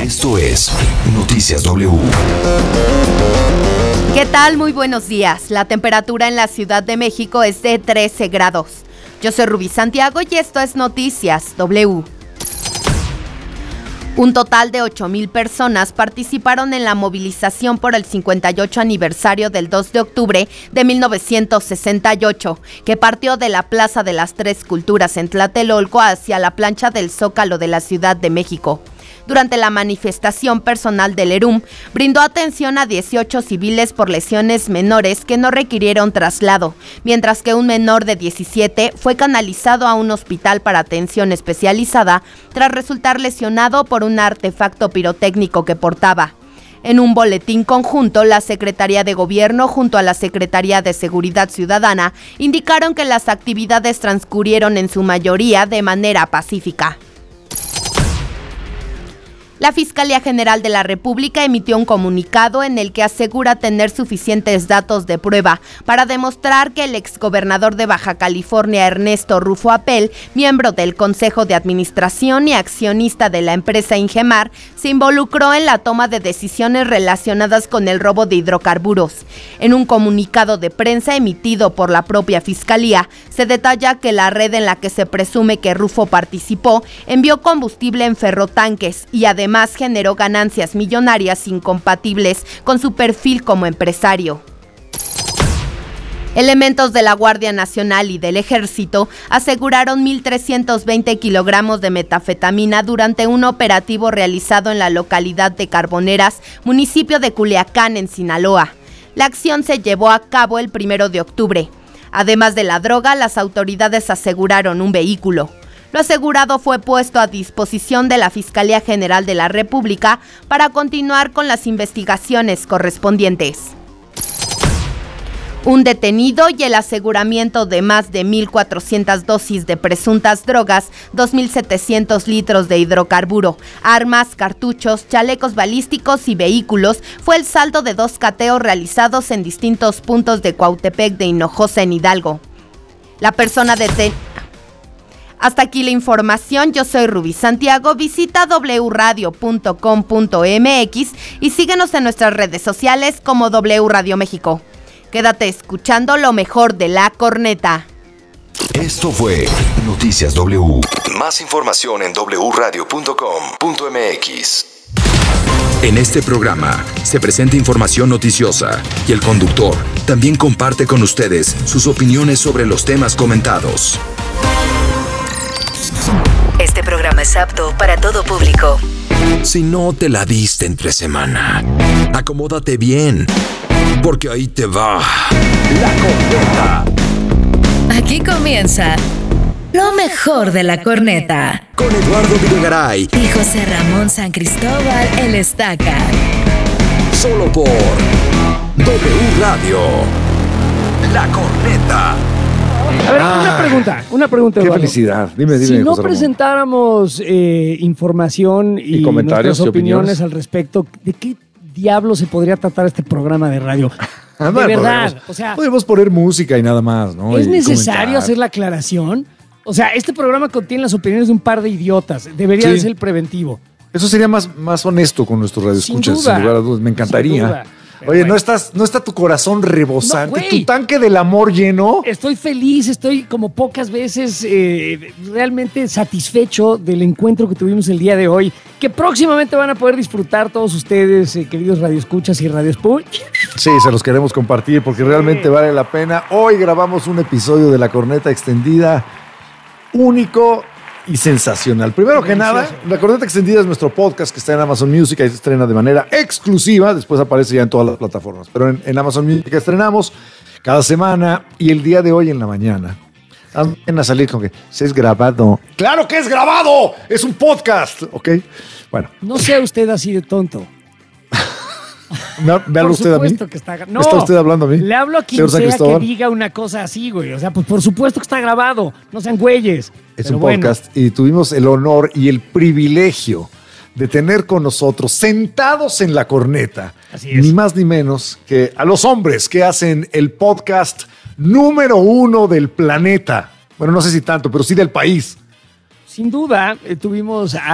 Esto es Noticias W. ¿Qué tal? Muy buenos días. La temperatura en la Ciudad de México es de 13 grados. Yo soy Rubí Santiago y esto es Noticias W. Un total de 8,000 personas participaron en la movilización por el 58 aniversario del 2 de octubre de 1968, que partió de la Plaza de las Tres Culturas en Tlatelolco hacia la plancha del Zócalo de la Ciudad de México. Durante la manifestación, personal del ERUM brindó atención a 18 civiles por lesiones menores que no requirieron traslado, mientras que un menor de 17 fue canalizado a un hospital para atención especializada tras resultar lesionado por un artefacto pirotécnico que portaba. En un boletín conjunto, la Secretaría de Gobierno junto a la Secretaría de Seguridad Ciudadana indicaron que las actividades transcurrieron en su mayoría de manera pacífica. La Fiscalía General de la República emitió un comunicado en el que asegura tener suficientes datos de prueba para demostrar que el exgobernador de Baja California, Ernesto Rufo Apel, miembro del Consejo de Administración y accionista de la empresa Ingemar, se involucró en la toma de decisiones relacionadas con el robo de hidrocarburos. En un comunicado de prensa emitido por la propia Fiscalía, se detalla que la red en la que se presume que Rufo participó envió combustible en ferrotanques y además generó ganancias millonarias incompatibles con su perfil como empresario. Elementos de la Guardia Nacional y del Ejército aseguraron 1,320 kilogramos de metanfetamina durante un operativo realizado en la localidad de Carboneras, municipio de Culiacán, en Sinaloa. La acción se llevó a cabo el 1 de octubre. Además de la droga, las autoridades aseguraron un vehículo. Lo asegurado fue puesto a disposición de la Fiscalía General de la República para continuar con las investigaciones correspondientes. Un detenido y el aseguramiento de más de 1,400 dosis de presuntas drogas, 2,700 litros de hidrocarburo, armas, cartuchos, chalecos balísticos y vehículos fue el saldo de 2 cateos realizados en distintos puntos de Cuautepec de Hinojosa en Hidalgo. La persona detenida. Hasta aquí la información, yo soy Rubí Santiago, visita wradio.com.mx y síguenos en nuestras redes sociales como W Radio México. Quédate escuchando lo mejor de La Corneta. Esto fue Noticias W. Más información en wradio.com.mx. En este programa se presenta información noticiosa y el conductor también comparte con ustedes sus opiniones sobre los temas comentados. Este programa es apto para todo público. Si no te la diste entre semana, acomódate bien, porque ahí te va La Corneta. Aquí comienza lo mejor de La Corneta. Con Eduardo Videgaray Y José Ramón San Cristóbal, el Estaca. Solo por W Radio. La Corneta. A ver, una pregunta, Qué Eduardo. felicidad. Dime, Si no José Ramón. presentáramos información y comentarios nuestras y opiniones opiniones al respecto, ¿de qué diablo se podría tratar este programa de radio? De Bueno, verdad, podemos- o sea, podemos poner música y nada más, ¿no? ¿es Y necesario comentar. hacer la aclaración? O sea, este programa contiene las opiniones de un par de idiotas. Debería Sí. de ser el preventivo. Eso sería más honesto con nuestros radioescuchas, Sin duda. sin lugar a dudas. Me encantaría. Sin duda. Pero Oye, bueno. no está tu corazón rebosante, No, güey. tu tanque del amor lleno. Estoy feliz, estoy como pocas veces realmente satisfecho del encuentro que tuvimos el día de hoy, que próximamente van a poder disfrutar todos ustedes, queridos radioescuchas y radioespuch. Sí, se los queremos compartir porque realmente vale la pena. Hoy grabamos un episodio de La Corneta Extendida único y sensacional. Primero que nada, La Corneta Extendida es nuestro podcast que está en Amazon Music y se estrena de manera exclusiva. Después aparece ya en todas las plataformas. Pero en Amazon Music estrenamos cada semana y el día de hoy en la mañana. Van a salir con que se es grabado. ¡Claro que es grabado! ¡Es ¿ok? Bueno, No sea usted así de tonto. ¿me habla Por usted a mí? supuesto que está. No, ¿Me está usted hablando a mí? Le hablo a quien señor San sea que Cristóbal? diga una cosa así, güey. O sea, pues por supuesto que está grabado. No sean güeyes. Es Pero un bueno. podcast y tuvimos el honor y el privilegio de tener con nosotros, sentados en la corneta, Así es. ni más ni menos que a los hombres que hacen el podcast número 1 del planeta. Bueno, no sé si tanto, pero sí del país. Sin duda, tuvimos a